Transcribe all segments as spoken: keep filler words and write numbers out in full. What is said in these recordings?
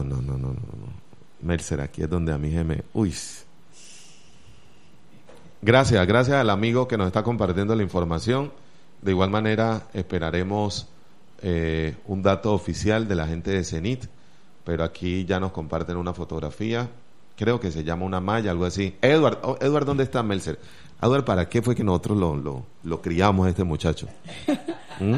no, no, no, no, no. Melser, aquí es donde a mí se me... Uy. Gracias, gracias al amigo que nos está compartiendo la información. De igual manera, esperaremos eh, un dato oficial de la gente de Cenit, pero aquí ya nos comparten una fotografía, creo que se llama una malla, algo así. Edward, oh, Edward, ¿dónde está Melser? Edward, ¿para qué fue que nosotros lo, lo, lo criamos a este muchacho? ¿Mm?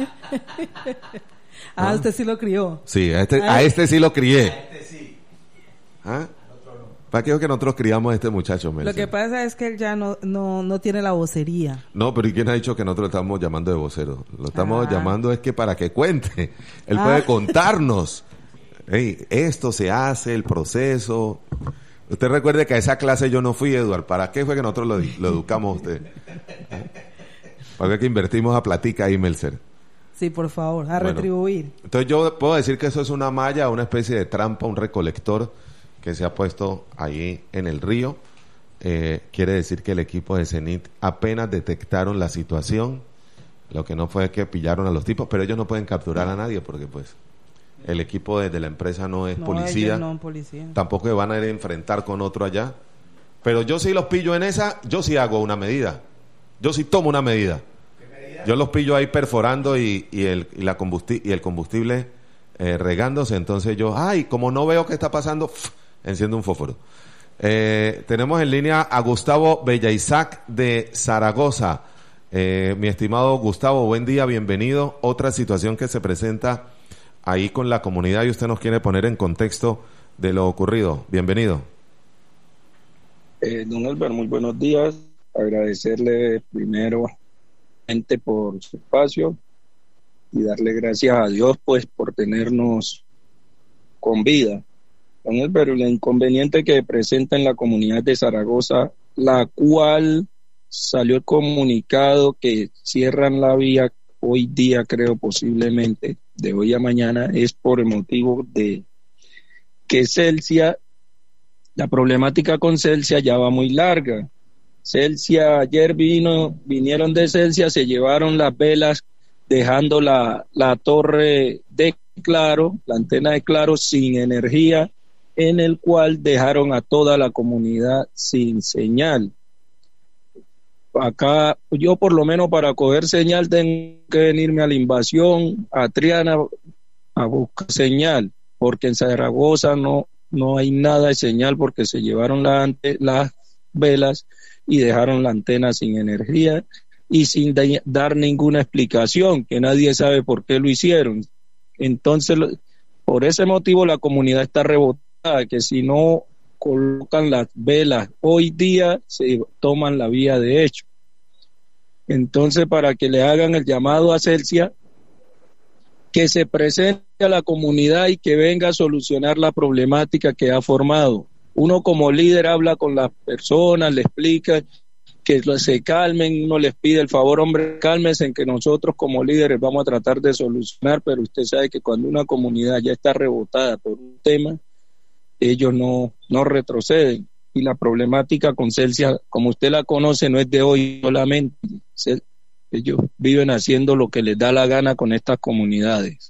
Ah, ¿Ah? Usted sí lo crió. Sí, a este, a este sí lo crié. A este sí. ¿Ah? ¿Para qué fue que nosotros criamos a este muchacho, Melser? Lo que pasa es que él ya no, no, no tiene la vocería. No, pero ¿y quién ha dicho que nosotros lo estamos llamando de vocero? Lo estamos ah. llamando es que para que cuente. Él ah. puede contarnos. Hey, esto se hace, el proceso. Usted recuerde que a esa clase yo no fui, Eduard. ¿Para qué fue que nosotros lo, lo educamos a usted? ¿Para qué que invertimos a platica ahí, Melser? Sí, por favor, a bueno, retribuir. Entonces yo puedo decir que eso es una malla, una especie de trampa, un recolector que se ha puesto ahí en el río. Eh, quiere decir que el equipo de Cenit apenas detectaron la situación. Lo que no fue que pillaron a los tipos, pero ellos no pueden capturar a nadie porque pues el equipo de, de la empresa no es no, policía, no, policía, tampoco se van a ir a enfrentar con otro allá. Pero yo sí los pillo en esa, yo sí hago una medida, yo sí tomo una medida. ¿Qué medida? Yo los pillo ahí perforando y, y, el, y, la combusti- y el combustible eh, regándose, entonces yo, ay, como no veo qué está pasando, ¡pff! Enciendo un fósforo. Eh, tenemos en línea a Gustavo Bellaizac de Zaragoza. Eh, mi estimado Gustavo, buen día, bienvenido. Otra situación que se presenta ahí con la comunidad y usted nos quiere poner en contexto de lo ocurrido. Bienvenido. Eh, don Elber, muy buenos días. Agradecerle primero por su espacio y darle gracias a Dios pues por tenernos con vida. Don Elber, el inconveniente que presenta en la comunidad de Zaragoza, la cual salió el comunicado que cierran la vía hoy día, creo posiblemente, de hoy a mañana, es por el motivo de que Celsia, la problemática con Celsia ya va muy larga. Celsia, ayer vino, vinieron de Celsia, se llevaron las velas, dejando la, la torre de Claro, la antena de Claro sin energía, en el cual dejaron a toda la comunidad sin señal. Acá, yo por lo menos para coger señal tengo que venirme a la Invasión, a Triana, a buscar señal, porque en Zaragoza no, no hay nada de señal porque se llevaron la ante, las velas y dejaron la antena sin energía y sin de, dar ninguna explicación, que nadie sabe por qué lo hicieron. Entonces, por ese motivo la comunidad está rebotada, que si no colocan las velas hoy día se toman la vía de hecho. Entonces, para que le hagan el llamado a Celsia, que se presente a la comunidad y que venga a solucionar la problemática que ha formado. Uno como líder habla con las personas, le explica que se calmen, uno les pide el favor, hombre, cálmense, en que nosotros como líderes vamos a tratar de solucionar, pero usted sabe que cuando una comunidad ya está rebotada por un tema, ellos no, no retroceden. Y la problemática con Celsia, como usted la conoce, no es de hoy solamente. Ellos viven haciendo lo que les da la gana con estas comunidades.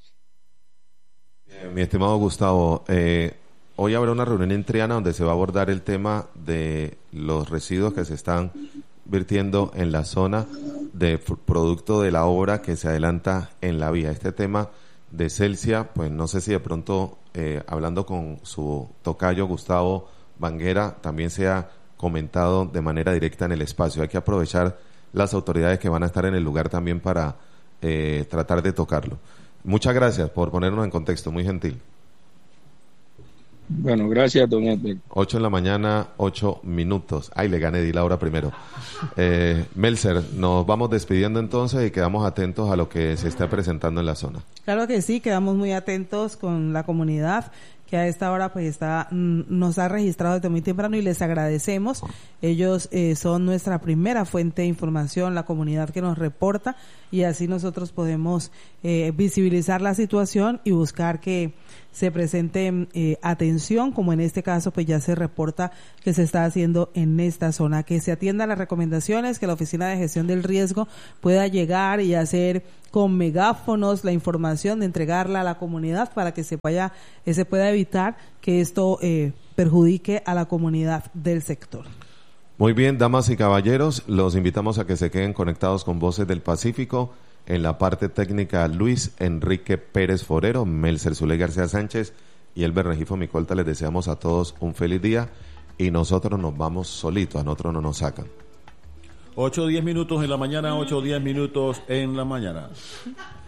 Eh, mi estimado Gustavo, eh, hoy habrá una reunión en Triana donde se va a abordar el tema de los residuos que se están vertiendo en la zona de producto de la obra que se adelanta en la vía. Este tema de Celsia, pues no sé si de pronto, eh, hablando con su tocayo Gustavo Banguera, también se ha comentado de manera directa en el espacio. Hay que aprovechar las autoridades que van a estar en el lugar también para eh, tratar de tocarlo. Muchas gracias por ponernos en contexto, muy gentil. Bueno, gracias, don Edwin. Ocho en la mañana, ocho minutos. Ay, le gané, di la hora primero. Eh, Melser, nos vamos despidiendo entonces y quedamos atentos a lo que se está presentando en la zona. Claro que sí, quedamos muy atentos con la comunidad que a esta hora pues está mm, nos ha registrado desde muy temprano y les agradecemos. Ellos eh, son nuestra primera fuente de información, la comunidad que nos reporta, y así nosotros podemos eh, visibilizar la situación y buscar que se presente eh, atención, como en este caso pues ya se reporta que se está haciendo en esta zona, que se atiendan las recomendaciones, que la Oficina de Gestión del Riesgo pueda llegar y hacer con megáfonos la información, de entregarla a la comunidad para que se vaya, eh, se pueda evitar que esto eh, perjudique a la comunidad del sector. Muy bien, damas y caballeros, los invitamos a que se queden conectados con Voces del Pacífico. En la parte técnica, Luis Enrique Pérez Forero, Melcer Zuley García Sánchez y Elber Regifo Micolta. Les deseamos a todos un feliz día y nosotros nos vamos solitos, a nosotros no nos sacan. ocho o diez minutos en la mañana, ocho o diez minutos en la mañana.